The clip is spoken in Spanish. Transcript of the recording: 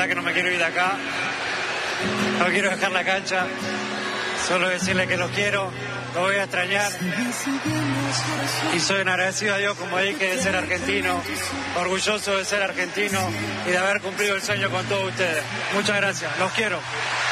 verdad que no me quiero ir de acá. No quiero dejar la cancha. Solo decirle que los quiero, los voy a extrañar. Y soy agradecido a Dios, como dije, de ser argentino, orgulloso de ser argentino y de haber cumplido el sueño con todos ustedes. Muchas gracias, los quiero.